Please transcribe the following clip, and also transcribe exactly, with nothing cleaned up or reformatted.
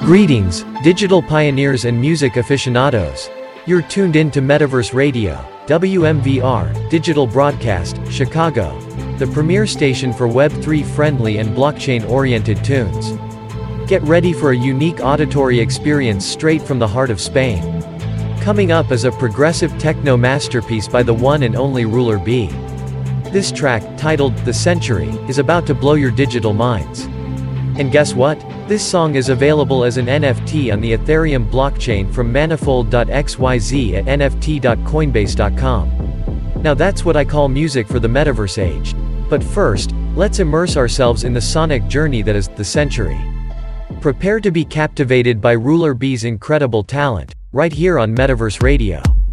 Greetings, digital pioneers and music aficionados. You're tuned in to Metaverse Radio, W M V R, Digital Broadcast, Chicago, the premier station for Web three friendly and blockchain-oriented tunes. Get ready for a unique auditory experience straight from the heart of Spain. Coming up is a progressive techno masterpiece by the one and only Ruler B. This track, titled The Century, is about to blow your digital minds. And guess what? This song is available as an N F T on the Ethereum blockchain from manifold dot x y z at N F T dot coinbase dot com. Now that's what I call music for the metaverse age. But first, let's immerse ourselves in the sonic journey that is the century. Prepare to be captivated by Ruler B's incredible talent, right here on Metaverse Radio.